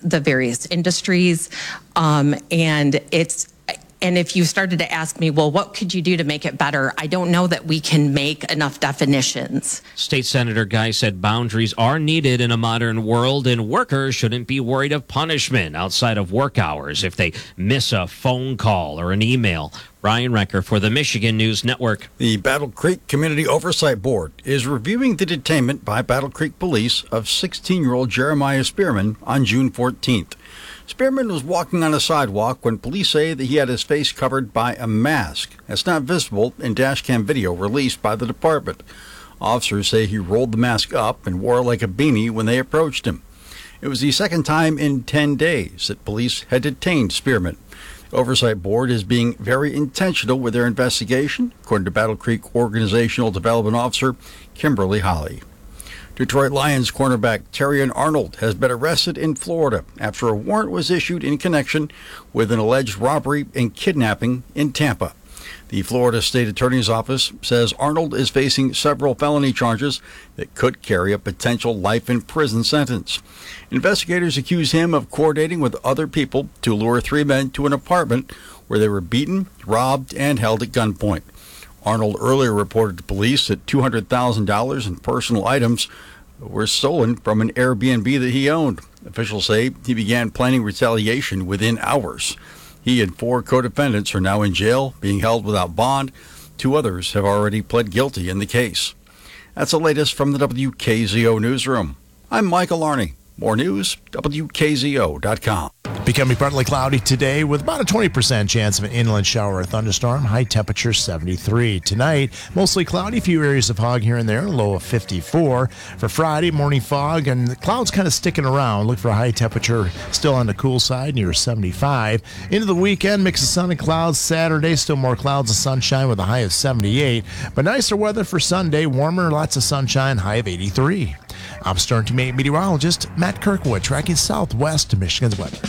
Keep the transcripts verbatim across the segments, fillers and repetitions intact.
the various industries. Um, and it's And if you started to ask me, well, what could you do to make it better? I don't know that we can make enough definitions. State Senator Guy said boundaries are needed in a modern world, and workers shouldn't be worried of punishment outside of work hours if they miss a phone call or an email. Ryan Recker for the Michigan News Network. The Battle Creek Community Oversight Board is reviewing the detainment by Battle Creek Police of sixteen-year-old Jeremiah Spearman on June fourteenth. Spearman was walking on a sidewalk when police say that he had his face covered by a mask. That's not visible in dashcam video released by the department. Officers say he rolled the mask up and wore it like a beanie when they approached him. It was the second time in ten days that police had detained Spearman. The Oversight Board is being very intentional with their investigation, according to Battle Creek Organizational Development Officer Kimberly Holly. Detroit Lions cornerback Terrion Arnold has been arrested in Florida after a warrant was issued in connection with an alleged robbery and kidnapping in Tampa. The Florida State Attorney's Office says Arnold is facing several felony charges that could carry a potential life in prison sentence. Investigators accuse him of coordinating with other people to lure three men to an apartment where they were beaten, robbed, and held at gunpoint. Arnold earlier reported to police that two hundred thousand dollars in personal items were stolen from an Airbnb that he owned. Officials say he began planning retaliation within hours. He and four co-defendants are now in jail, being held without bond. Two others have already pled guilty in the case. That's the latest from the W K Z O Newsroom. I'm Michael Arney. More news, W K Z O dot com. Becoming partly cloudy today with about a twenty percent chance of an inland shower or thunderstorm. High temperature seventy-three. Tonight, mostly cloudy, few areas of fog here and there, low of fifty-four. For Friday, morning fog and the clouds kind of sticking around. Look for a high temperature still on the cool side near seventy-five. Into the weekend, mix of sun and clouds. Saturday, still more clouds and sunshine with a high of seventy-eight. But nicer weather for Sunday, warmer, lots of sunshine, high of eighty-three. I'm Stern Teammate meteorologist Matt Kirkwood, tracking southwest to Michigan's weather.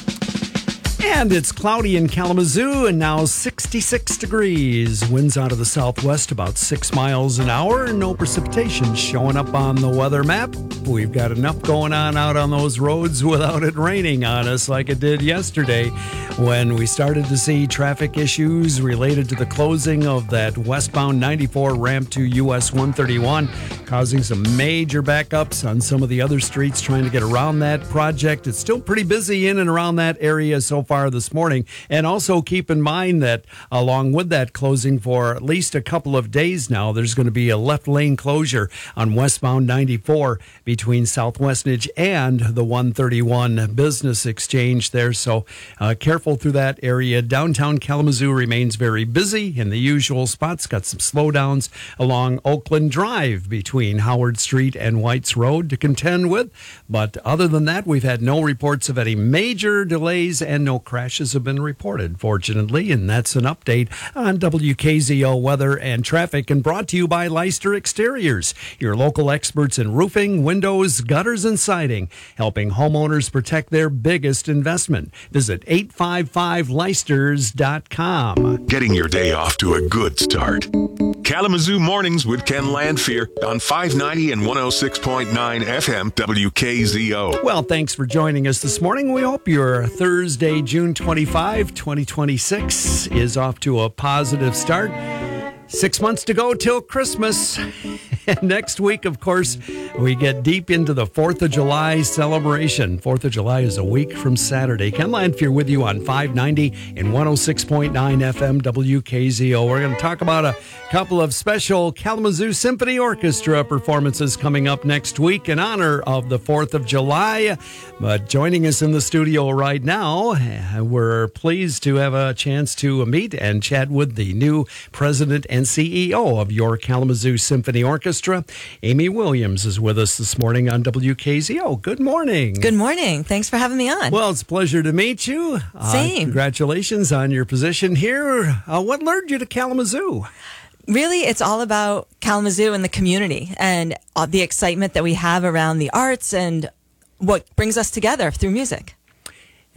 And it's cloudy in Kalamazoo and now sixty-six degrees. Winds out of the southwest about six miles an hour. No precipitation showing up on the weather map. We've got enough going on out on those roads without it raining on us like it did yesterday when we started to see traffic issues related to the closing of that westbound ninety-four ramp to U S one thirty-one, causing some major backups on some of the other streets trying to get around that project. It's still pretty busy in and around that area so far this morning. And also keep in mind that along with that closing for at least a couple of days now, there's going to be a left lane closure on westbound ninety-four between South Westnedge and the one thirty-one Business Exchange there. So uh, careful through that area. Downtown Kalamazoo remains very busy in the usual spots. Got some slowdowns along Oakland Drive between Howard Street and White's Road to contend with. But other than that, we've had no reports of any major delays and no crashes have been reported, fortunately. And that's an update on W K Z O weather and traffic, and brought to you by Leister Exteriors, your local experts in roofing, windows, gutters, and siding, helping homeowners protect their biggest investment. Visit eight five five leisters dot com. Getting your day off to a good start. Kalamazoo Mornings with Ken Landfear on five ninety and one oh six point nine F M W K Z O. Well, thanks for joining us this morning. We hope your Thursday, June twenty-fifth, twenty twenty-six is off to a positive start. Six months to go till Christmas. And next week, of course, we get deep into the fourth of July celebration. fourth of July is a week from Saturday. Ken Landfear with you on five ninety and one oh six point nine F M W K Z O. We're going to talk about a couple of special Kalamazoo Symphony Orchestra performances coming up next week in honor of the fourth of July. But joining us in the studio right now, we're pleased to have a chance to meet and chat with the new president and C E O of your Kalamazoo Symphony Orchestra. Amy Williams is with us this morning on W K Z O. Good morning. Good morning. Thanks for having me on. Well, it's a pleasure to meet you. Same. Uh, congratulations on your position here. Uh, what lured you to Kalamazoo? Really, it's all about Kalamazoo and the community and uh, the excitement that we have around the arts and what brings us together through music.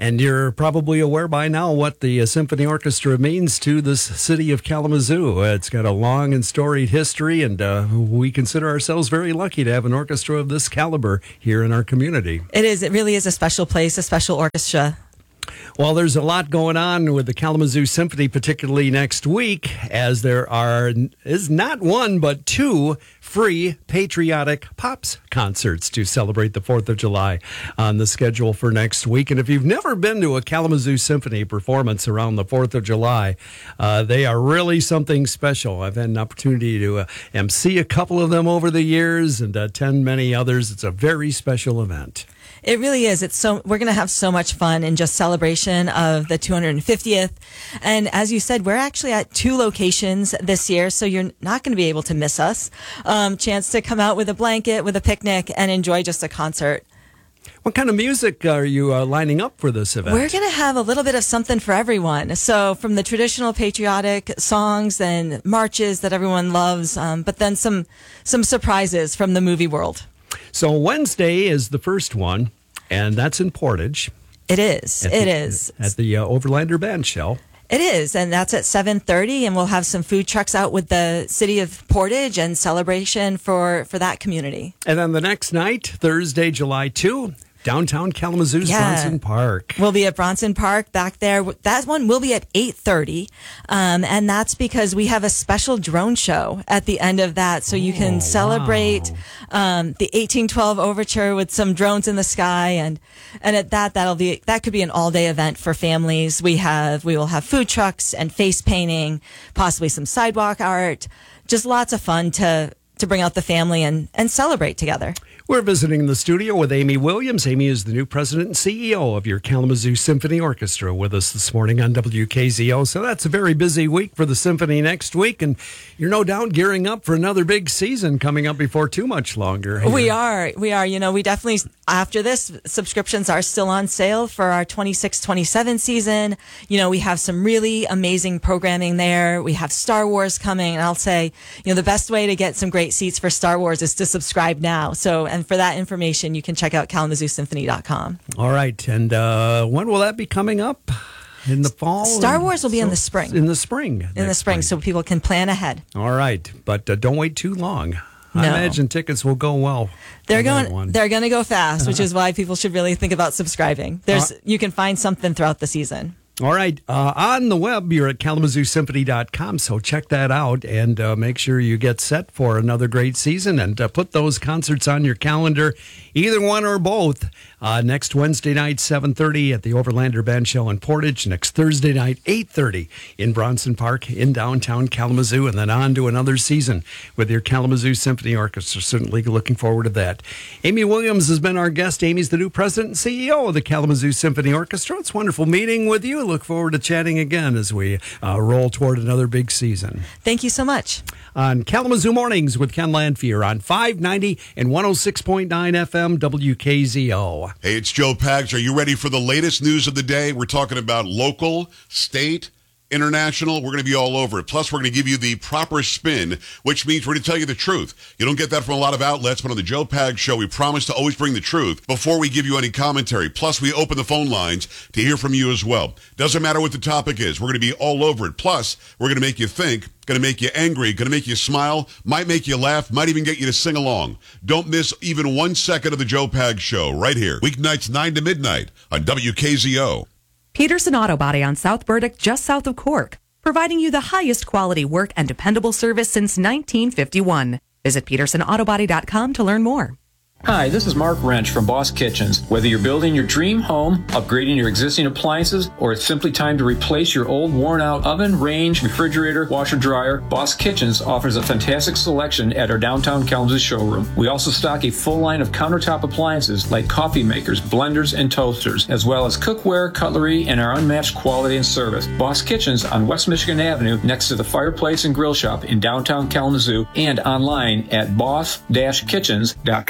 And you're probably aware by now what the uh, Symphony Orchestra means to this city of Kalamazoo. It's got a long and storied history, and uh, we consider ourselves very lucky to have an orchestra of this caliber here in our community. It is. It really is a special place, a special orchestra. Well, there's a lot going on with the Kalamazoo Symphony, particularly next week, as there are is not one but two free patriotic pops concerts to celebrate the fourth of July on the schedule for next week. And if you've never been to a Kalamazoo Symphony performance around the fourth of July, uh, they are really something special. I've had an opportunity to uh, emcee a couple of them over the years and attend many others. It's a very special event. It really is. It's so we're going to have so much fun in just celebration of the two hundred fiftieth. And as you said, we're actually at two locations this year, so you're not going to be able to miss us. Um, chance to come out with a blanket, with a picnic, and enjoy just a concert. What kind of music are you uh, lining up for this event? We're going to have a little bit of something for everyone. So from the traditional patriotic songs and marches that everyone loves, um, but then some some surprises from the movie world. So Wednesday is the first one, and that's in Portage. It is. At it the, is. At the uh, Overlander Band Shell. It is, and that's at seven thirty, and we'll have some food trucks out with the city of Portage and celebration for, for that community. And then the next night, Thursday, July second, downtown Kalamazoo's Yeah. Bronson Park. We'll be at Bronson Park back there. That one will be at eight thirty, um, and that's because we have a special drone show at the end of that, so you can Oh, celebrate um, the eighteen twelve Overture with some drones in the sky, and and at that that'll be that could be an all day event for families. We have we will have food trucks and face painting, possibly some sidewalk art, just lots of fun to to bring out the family and and celebrate together. We're visiting the studio with Amy Williams. Amy is the new president and C E O of your Kalamazoo Symphony Orchestra with us this morning on W K Z O. So that's a very busy week for the Symphony next week, and you're no doubt gearing up for another big season coming up before too much longer. We are. We are. You know, we definitely, after this, subscriptions are still on sale for our twenty-six twenty-seven season. You know, we have some really amazing programming there. We have Star Wars coming, and I'll say, you know, the best way to get some great seats for Star Wars is to subscribe now. So, and for that information, you can check out kalamazoo symphony dot com. All right. And uh, when will that be coming up? In the fall? Star Wars will be in the spring. In the spring. In the spring, so people can plan ahead. All right. But uh, don't wait too long. I No. imagine tickets will go well. They're on that going. one. They're going to go fast, which is why people should really think about subscribing. There's, Uh, you can find something throughout the season. All right. Uh, on the web, you're at kalamazoo symphony dot com, so check that out and uh, make sure you get set for another great season and uh, put those concerts on your calendar, either one or both. Uh, next Wednesday night, seven thirty at the Overlander Band Shell in Portage. Next Thursday night, eight thirty in Bronson Park in downtown Kalamazoo, and then on to another season with your Kalamazoo Symphony Orchestra. Certainly looking forward to that. Amy Williams has been our guest. Amy's the new president and C E O of the Kalamazoo Symphony Orchestra. It's wonderful meeting with you. Look forward to chatting again as we uh, roll toward another big season. Thank you so much. On Kalamazoo Mornings with Ken Landfier on five ninety and one oh six point nine F M W K Z O. Hey, it's Joe Pags. Are you ready for the latest news of the day? We're talking about local, state, international. We're going to be all over it. Plus, we're going to give you the proper spin, which means we're going to tell you the truth. You don't get that from a lot of outlets, but on the Joe Pags Show, we promise to always bring the truth before we give you any commentary. Plus, we open the phone lines to hear from you as well. Doesn't matter what the topic is. We're going to be all over it. Plus, we're going to make you think, going to make you angry, going to make you smile, might make you laugh, might even get you to sing along. Don't miss even one second of the Joe Pags Show right here. Weeknights nine to midnight on W K Z O. Peterson Auto Body on South Burdick, just south of Cork, providing you the highest quality work and dependable service since nineteen fifty-one. Visit peterson auto body dot com to learn more. Hi, this is Mark Wrench from Boss Kitchens. Whether you're building your dream home, upgrading your existing appliances, or it's simply time to replace your old worn-out oven, range, refrigerator, washer, dryer, Boss Kitchens offers a fantastic selection at our downtown Kalamazoo showroom. We also stock a full line of countertop appliances like coffee makers, blenders, and toasters, as well as cookware, cutlery, and our unmatched quality and service. Boss Kitchens on West Michigan Avenue next to the Fireplace and Grill Shop in downtown Kalamazoo and online at boss dash kitchens dot com.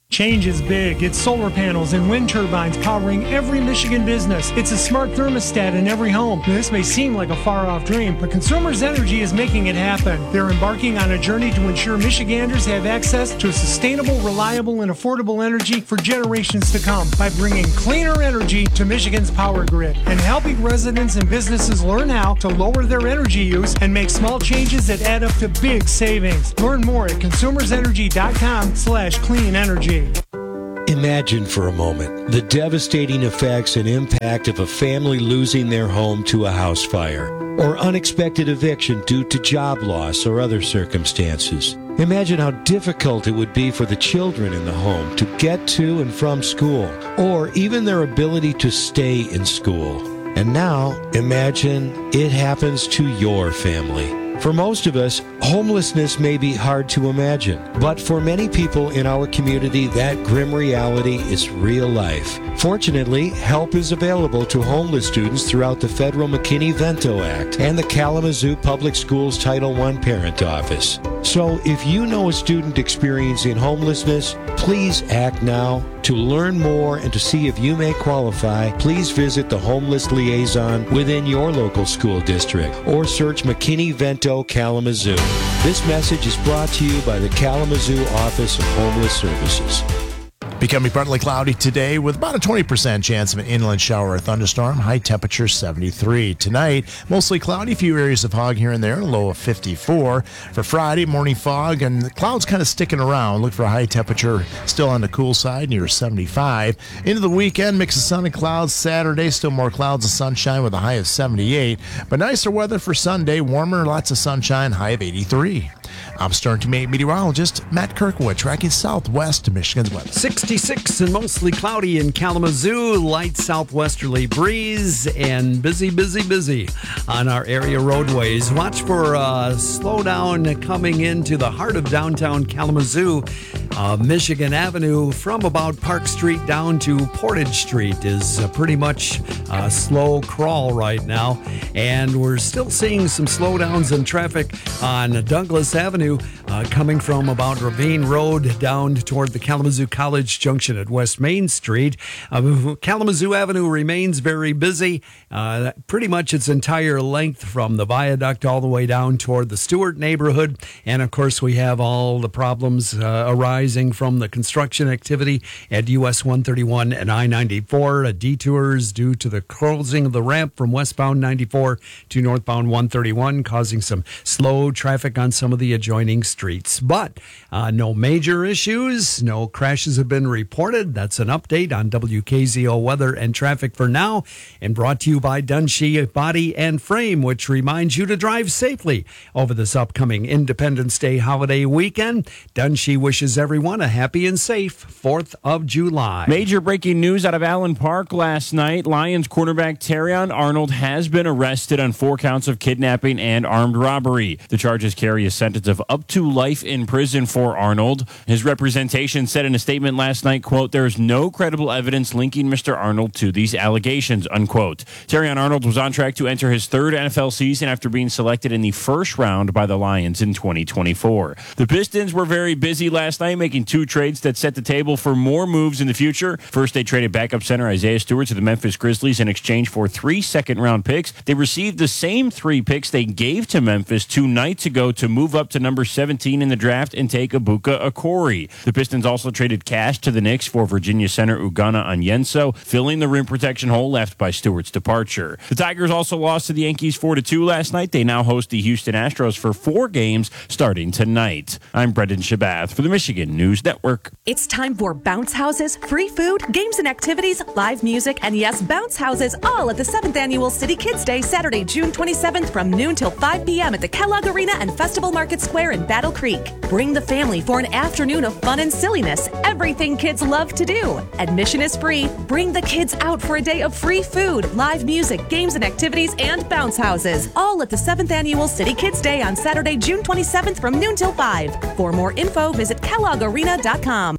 Change is big. It's solar panels and wind turbines powering every Michigan business. It's a smart thermostat in every home. This may seem like a far-off dream, but Consumers Energy is making it happen. They're embarking on a journey to ensure Michiganders have access to sustainable, reliable, and affordable energy for generations to come by bringing cleaner energy to Michigan's power grid and helping residents and businesses learn how to lower their energy use and make small changes that add up to big savings. Learn more at consumersenergy.com slash clean energy. Imagine for a moment the devastating effects and impact of a family losing their home to a house fire or unexpected eviction due to job loss or other circumstances. Imagine how difficult it would be for the children in the home to get to and from school, or even their ability to stay in school. And now, imagine it happens to your family. For most of us, homelessness may be hard to imagine, but for many people in our community, that grim reality is real life. Fortunately, help is available to homeless students throughout the federal McKinney-Vento Act and the Kalamazoo Public Schools Title one Parent Office. So if you know a student experiencing homelessness, please act now. To learn more and to see if you may qualify, please visit the Homeless Liaison within your local school district or search McKinney-Vento Kalamazoo. This message is brought to you by the Kalamazoo Office of Homeless Services. Becoming partly cloudy today with about a twenty percent chance of an inland shower or thunderstorm. High temperature seventy-three. Tonight, mostly cloudy, a few areas of fog here and there, a low of fifty-four. For Friday, morning fog and the clouds kind of sticking around. Look for a high temperature still on the cool side near seventy-five. Into the weekend, mix of sun and clouds. Saturday, still more clouds and sunshine with a high of seventy-eight. But nicer weather for Sunday, warmer, lots of sunshine, high of eighty-three. I'm Stern to meteorologist Matt Kirkwood, tracking southwest to Michigan's weather. sixty-six and mostly cloudy in Kalamazoo, light southwesterly breeze, and busy, busy, busy on our area roadways. Watch for a slowdown coming into the heart of downtown Kalamazoo. Uh, Michigan Avenue from about Park Street down to Portage Street is uh, pretty much a slow crawl right now. And we're still seeing some slowdowns in traffic on Douglas Avenue uh, coming from about Ravine Road down toward the Kalamazoo College Junction at West Main Street. Uh, Kalamazoo Avenue remains very busy, uh, pretty much its entire length from the viaduct all the way down toward the Stewart neighborhood. And of course, we have all the problems uh, arising from the construction activity at U S one thirty-one and I ninety-four. Uh, detours due to the closing of the ramp from westbound ninety-four to northbound one thirty-one, causing some slow traffic on some of the adjoining streets. But uh, no major issues. No crashes have been reported. That's an update on W K Z O weather and traffic for now, and brought to you by Dunshee Body and Frame, which reminds you to drive safely over this upcoming Independence Day holiday weekend. Dunshee wishes everyone a happy and safe fourth of July. Major breaking news out of Allen Park last night. Lions quarterback Terrion Arnold has been arrested on four counts of kidnapping and armed robbery. The charges carry a sentence of up to life in prison for Arnold. His representation said in a statement last night, quote, "There is no credible evidence linking Mister Arnold to these allegations," unquote. Terrion Arnold was on track to enter his third N F L season after being selected in the first round by the Lions in twenty twenty-four. The Pistons were very busy last night, making two trades that set the table for more moves in the future. First, they traded backup center Isaiah Stewart to the Memphis Grizzlies in exchange for three second-round picks. They received the same three picks they gave to Memphis two nights ago to move up to number seventeen in the draft and take Ibuka Okori. The Pistons also traded cash to the Knicks for Virginia center Ugana Onyenso, filling the rim protection hole left by Stewart's departure. The Tigers also lost to the Yankees four to two last night. They now host the Houston Astros for four games starting tonight. I'm Brendan Shabath for the Michigan News Network. It's time for Bounce Houses, free food, games and activities, live music, and yes, Bounce Houses, all at the seventh Annual City Kids Day, Saturday, June twenty-seventh from noon till five p.m. at the Kellogg Arena and Festival Market Square in Battle Creek. Bring the family for an afternoon of fun and silliness, everything kids love to do. Admission is free. Bring the kids out for a day of free food, live music, games and activities, and Bounce Houses, all at the seventh Annual City Kids Day on Saturday, June twenty-seventh from noon till five. For more info, visit kellogg arena dot com.